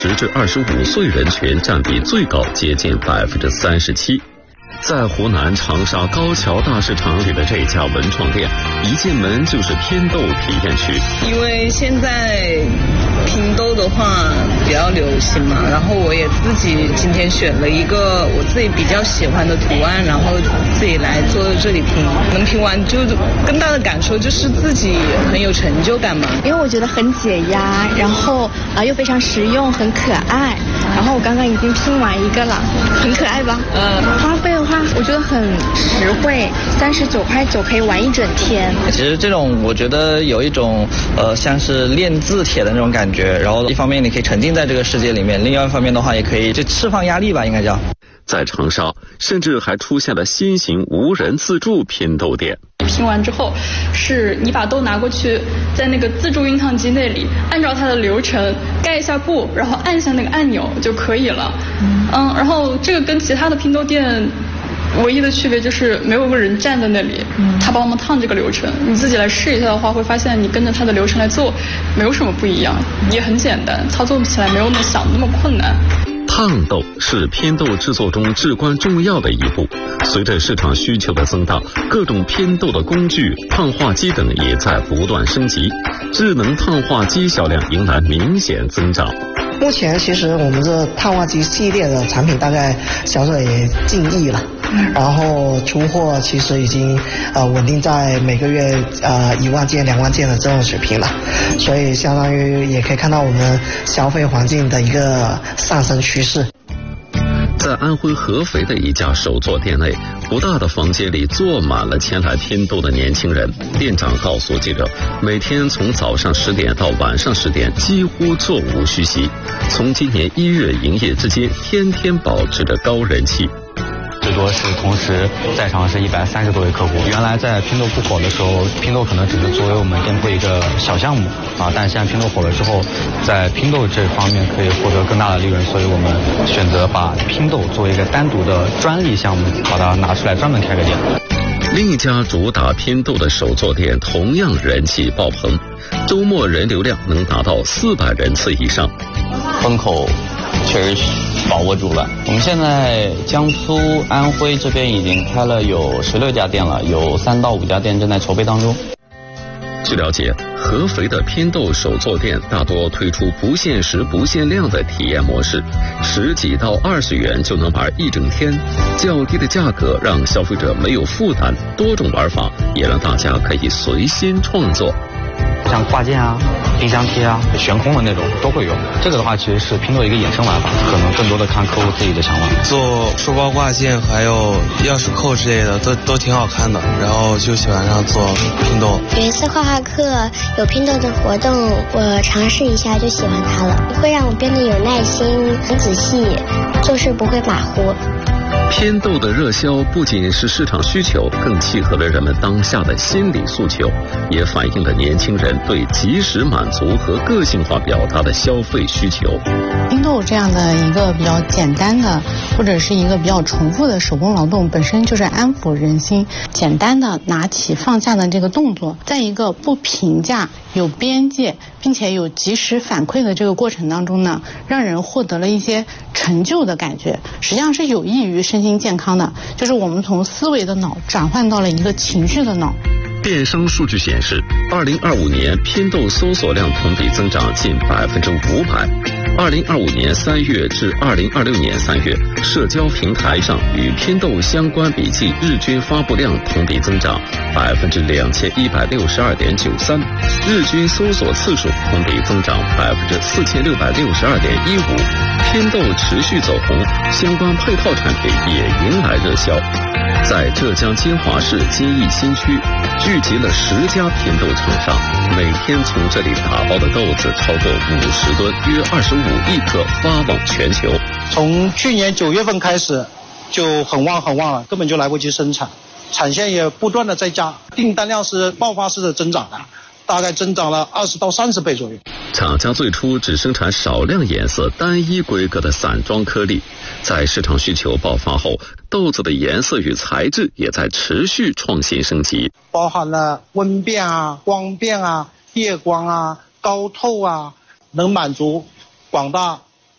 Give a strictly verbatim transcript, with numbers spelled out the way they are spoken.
十至二十五岁人群占比最高，接近百分之三十七。在湖南长沙高桥大市场里的这家文创店，一进门就是拼豆体验区。 因为现在拼豆的话比较流行嘛，然后我也自己今天选了一个我自己比较喜欢的图案，然后自己来坐在这里拼，能拼完就更大的感受就是自己很有成就感嘛。 因为我觉得很解压，然后啊、呃、又非常实用，很可爱。然后我刚刚已经拼完一个了，很可爱吧？呃，花费的话，我觉得很实惠，三十九块九可以玩一整天。 其实这种我觉得有一种呃像是练字帖的那种感觉，然后一方面你可以沉浸在这个世界里面，另外一方面的话也可以就释放压力吧，应该叫。 在长沙，甚至还出现了新型无人自助拼豆店。 拼完之后，是你把豆拿过去，在那个自助熨烫机那里，按照它的流程盖一下布，然后按一下那个按钮就可以了。嗯，嗯然后这个跟其他的拼豆店唯一的区别就是没有个人站在那里，他帮我们烫这个流程。你自己来试一下的话，会发现你跟着他的流程来做，没有什么不一样，也很简单，操作起来没有那么想那么困难。 烫豆是拼豆制作中至关重要的一步。随着市场需求的增大，各种拼豆的工具、烫化机等也在不断升级，智能烫化机销量迎来明显增长。 目前其实我们这烫化机系列的产品大概销售也近亿了，然后出货其实已经呃稳定在每个月呃一万件、两万件的这种水平了，所以相当于也可以看到我们消费环境的一个上升趋势。 在安徽合肥的一家手作店内，不大的房间里坐满了前来拼豆的年轻人。店长告诉记者，每天从早上十点到晚上十点，几乎座无虚席。从今年一月营业至今，天天保持着高人气。 最多是同时在场是一百三十多位客户。原来在拼豆不火的时候，拼豆可能只是作为我们店铺一个小项目啊，但是现在拼豆火了之后，在拼豆这方面可以获得更大的利润，所以我们选择把拼豆作为一个单独的专利项目，把它拿出来专门开个店。 另一家主打拼豆的手作店同样人气爆棚，周末人流量能达到四百人次以上。 风口确实把握住了。我们现在江苏、安徽这边已经开了有十六家店了，有三到五家店正在筹备当中。 据了解，合肥的拼豆手作店大多推出不限时不限量的体验模式，十几到二十元就能玩一整天，较低的价格让消费者没有负担，多种玩法也让大家可以随心创作。 像挂件啊、冰箱贴啊、悬空的那种都会有。这个的话其实是拼豆一个衍生玩法，可能更多的看客户自己的想法。 做书包挂件还有钥匙扣之类的都都挺好看的，然后就喜欢上做拼豆。 有一次画画课有拼豆的活动，我尝试一下就喜欢它了，会让我变得有耐心、很仔细，做事不会马虎。 拼豆的热销不仅是市场需求，更契合了人们当下的心理诉求，也反映了年轻人对及时满足和个性化表达的消费需求。 拼豆这样的一个比较简单的或者是一个比较重复的手工劳动，本身就是安抚人心。简单的拿起放下的这个动作，在一个不评价、有边界并且有及时反馈的这个过程当中呢，让人获得了一些成就的感觉，实际上是有益于身心健康的，就是我们从思维的脑转换到了一个情绪的脑。 电商数据显示，二零二五年拼豆搜索量同比增长近百分之五百。二零二五年三月至二零二六年三月，社交平台上与拼豆相关笔记日均发布量同比增长百分之两千一百六十二点九三，日均搜索次数同比增长百分之四千六百六十二点一五。拼豆持续走红，相关配套产品也迎来热销。在浙江金华市金义新区，聚集了十家拼豆厂商，每天从这里打包的豆子超过五十吨，约二十五亿克，发往全球。 从去年九月份开始就很旺很旺了，根本就来不及生产，产线也不断的在加，订单量是爆发式的增长的，大概增长了二十到三十倍左右。 厂家最初只生产少量颜色、单一规格的散装颗粒，在市场需求爆发后，豆子的颜色与材质也在持续创新升级， 包含了温变啊、光变啊、夜光啊、高透啊，能满足广大